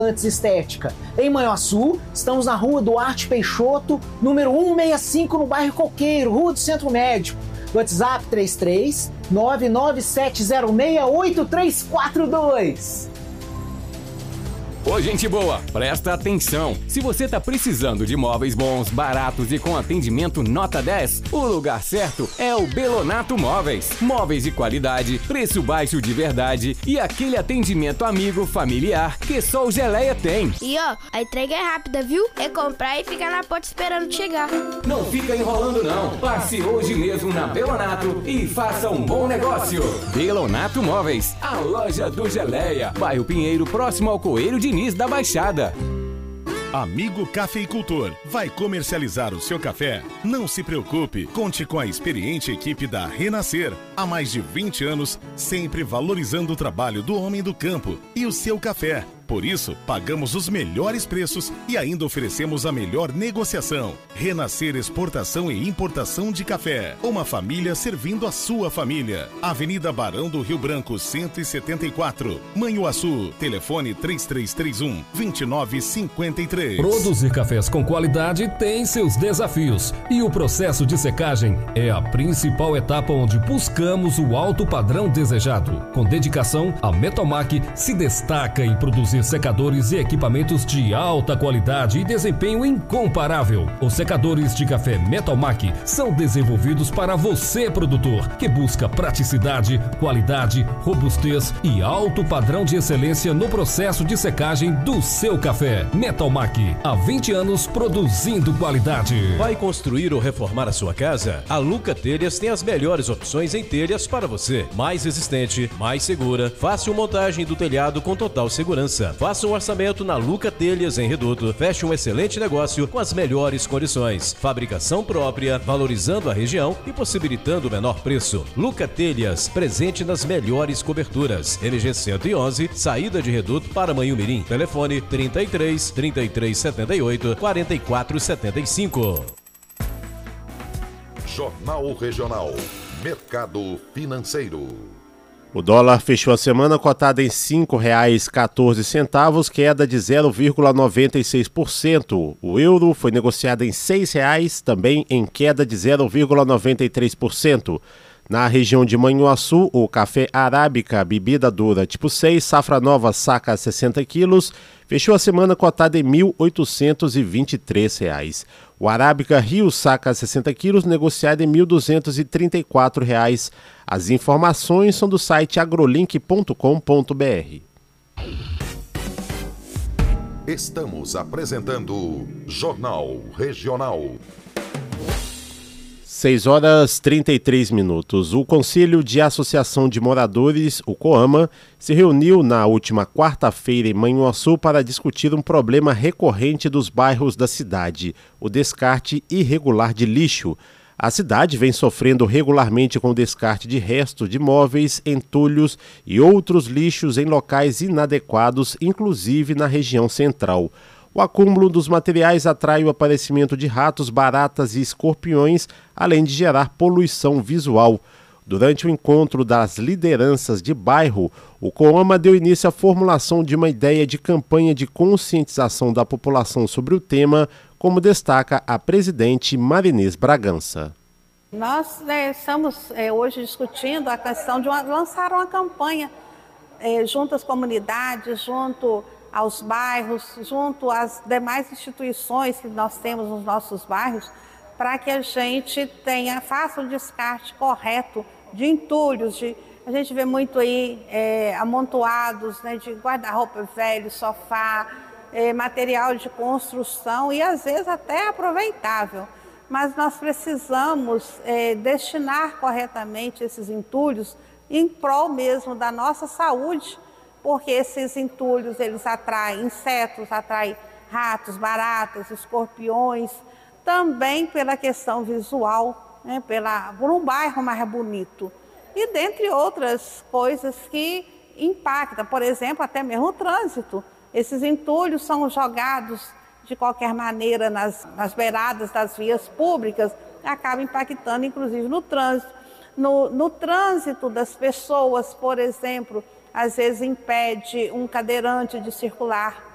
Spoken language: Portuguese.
Estética. Em Manhuaçu, estamos na rua Duarte Peixoto, número 165, no bairro Coqueiro, Rua do Centro Médico. WhatsApp 33 997068342. Ô, gente boa, presta atenção. Se você tá precisando de móveis bons, baratos e com atendimento nota 10, o lugar certo é o Belonato Móveis. Móveis de qualidade, preço baixo de verdade e aquele atendimento amigo, familiar que só o Geleia tem. E ó, a entrega é rápida, viu? É comprar e ficar na porta esperando chegar. Não fica enrolando não. Passe hoje mesmo na Belonato e faça um bom negócio. Belonato Móveis, a loja do Geleia. Bairro Pinheiro, próximo ao Coelho de Diniz da Baixada. Amigo cafeicultor, vai comercializar o seu café? Não se preocupe, conte com a experiente equipe da Renascer. Há mais de 20 anos, sempre valorizando o trabalho do homem do campo e o seu café. Por isso, pagamos os melhores preços e ainda oferecemos a melhor negociação. Renascer Exportação e Importação de Café. Uma família servindo a sua família. Avenida Barão do Rio Branco, 174. Manhuaçu. Telefone 3331-2953. Produzir cafés com qualidade tem seus desafios. E o processo de secagem é a principal etapa onde buscamos o alto padrão desejado. Com dedicação, a Metalmac se destaca em produzir secadores e equipamentos de alta qualidade e desempenho incomparável. Os secadores de café Metalmac são desenvolvidos para você, produtor, que busca praticidade, qualidade, robustez e alto padrão de excelência no processo de secagem do seu café. Metalmac, há 20 anos produzindo qualidade. Vai construir ou reformar a sua casa? A Luca Telhas tem as melhores opções em telhas para você. Mais resistente, mais segura, fácil montagem do telhado com total segurança. Faça um orçamento na Luca Telhas em Reduto. Feche um excelente negócio com as melhores condições. Fabricação própria, valorizando a região e possibilitando o menor preço. Luca Telhas, presente nas melhores coberturas. MG 111, saída de Reduto para Manhumirim. Telefone 33 3378 4475. Jornal Regional. Mercado Financeiro. O dólar fechou a semana cotado em R$ 5,14, queda de 0,96%. O euro foi negociado em R$ 6,00, também em queda de 0,93%. Na região de Manhuaçu, o café arábica, bebida dura tipo 6, safra nova, saca 60 quilos, fechou a semana cotado em R$ 1.823. O arábica Rio, saca 60 quilos, negociado em R$ 1.234. As informações são do site agrolink.com.br. Estamos apresentando Jornal Regional. 6h33. O Conselho de Associação de Moradores, o COAMA, se reuniu na última quarta-feira em Manhuaçu para discutir um problema recorrente dos bairros da cidade, o descarte irregular de lixo. A cidade vem sofrendo regularmente com o descarte de restos de móveis, entulhos e outros lixos em locais inadequados, inclusive na região central. O acúmulo dos materiais atrai o aparecimento de ratos, baratas e escorpiões, além de gerar poluição visual. Durante o encontro das lideranças de bairro, o COAMA deu início à formulação de uma ideia de campanha de conscientização da população sobre o tema, como destaca a presidente Marinês Bragança. Nós estamos hoje discutindo a questão de lançar uma campanha junto às comunidades, junto aos bairros, junto às demais instituições que nós temos nos nossos bairros, para que a gente faça um descarte correto de entulhos. A gente vê muito aí amontoados, de guarda-roupa velho, sofá, material de construção e às vezes até aproveitável. Mas nós precisamos destinar corretamente esses entulhos em prol mesmo da nossa saúde, porque esses entulhos eles atraem insetos, atraem ratos, baratas, escorpiões, também pela questão visual, por um bairro mais bonito. E dentre outras coisas que impactam, por exemplo, até mesmo o trânsito. Esses entulhos são jogados de qualquer maneira nas beiradas das vias públicas, acaba impactando inclusive no trânsito. No trânsito das pessoas, por exemplo, às vezes impede um cadeirante de circular